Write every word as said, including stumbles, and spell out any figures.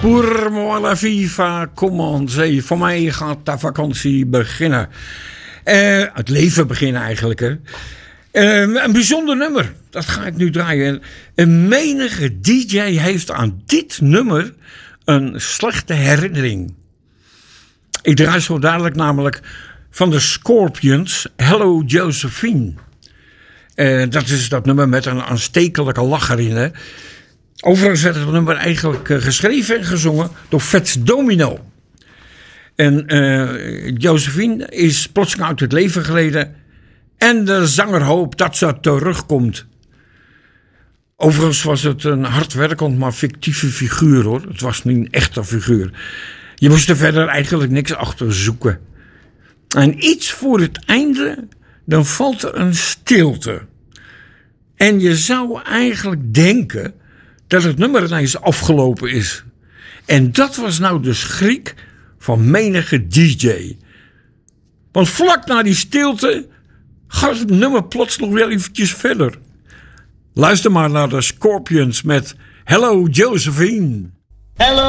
Pour moi la viva commencer. Voor mij gaat de vakantie beginnen. Uh, het leven beginnen eigenlijk. Hè. Uh, een bijzonder nummer. Dat ga ik nu draaien. Een menige D J heeft aan dit nummer een slechte herinnering. Ik draai zo dadelijk namelijk van de Scorpions Hello Josephine. Uh, dat is dat nummer met een aanstekelijke lach erin. Hè. Overigens werd het nummer eigenlijk uh, geschreven en gezongen door Fats Domino. En uh, Josephine is plotseling uit het leven geleden. En de zanger hoopt dat ze terugkomt. Overigens was het een hardwerkend, maar fictieve figuur hoor. Het was niet een echte figuur. Je moest er verder eigenlijk niks achter zoeken. En iets voor het einde, dan valt er een stilte. En je zou eigenlijk denken dat het nummer ineens afgelopen is. En dat was nou de schrik van menige D J. Want vlak na die stilte gaat het nummer plots nog wel eventjes verder. Luister maar naar de Scorpions met Hello Josephine. Hello